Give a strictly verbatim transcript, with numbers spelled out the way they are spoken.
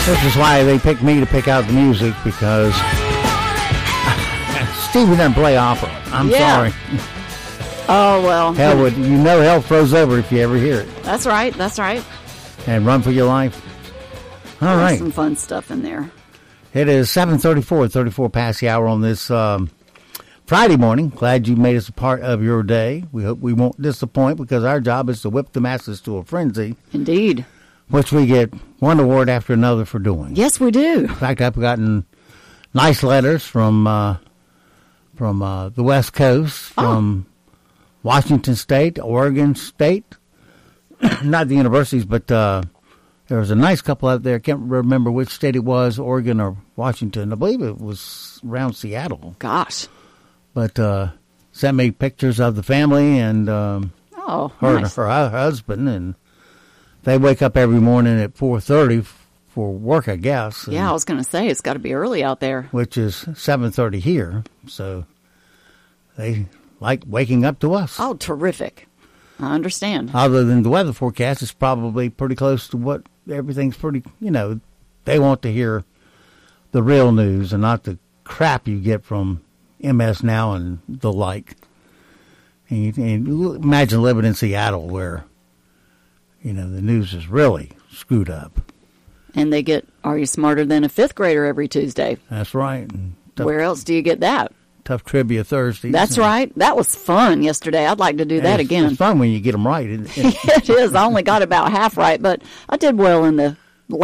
This is why they picked me to pick out the music, because Stevie doesn't play opera. I'm yeah. sorry. Oh, well. Hell would, you know hell froze over if you ever hear it. That's right. That's right. And Run for Your Life. All There's right. some fun stuff in there. It is seven thirty-four, thirty-four past the hour on this um, Friday morning. Glad you made us a part of your day. We hope we won't disappoint, because our job is to whip the masses to a frenzy. Indeed. Which we get one award after another for doing. Yes, we do. In fact, I've gotten nice letters from uh, from uh, the West Coast, oh. from Washington State, Oregon State. Not the universities, but uh, there was a nice couple out there. I can't remember which state it was, Oregon or Washington. I believe it was around Seattle. Gosh. But uh, sent me pictures of the family and um, oh, her, nice. her her husband, and they wake up every morning at four thirty for work, I guess. And, yeah, I was going to say, it's got to be early out there. Which is seven thirty here, so they like waking up to us. Oh, terrific. I understand. Other than the weather forecast, it's probably pretty close to what everything's pretty, you know, they want to hear the real news and not the crap you get from M S Now and the like. And, you, and you imagine living in Seattle where, you know, the news is really screwed up. And they get, are you smarter than a fifth grader every Tuesday? That's right. And tough, Where else do you get that? Tough Trivia Thursdays. That's and, right. That was fun yesterday. I'd like to do that it's, again. It's fun when you get them right. It, it is. I only got about half right, but I did well in the